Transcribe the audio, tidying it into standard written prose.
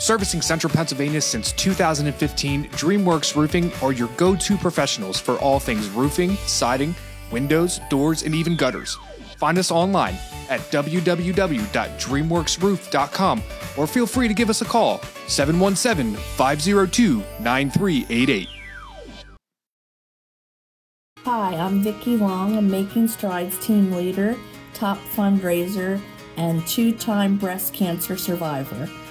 Servicing Central Pennsylvania since 2015, DreamWorks Roofing are your go-to professionals for all things roofing, siding, windows, doors, and even gutters. Find us online at www.dreamworksroof.com or feel free to give us a call, 717-502-9388. Hi, I'm Vicki Long, a Making Strides team leader, top fundraiser, and two-time breast cancer survivor.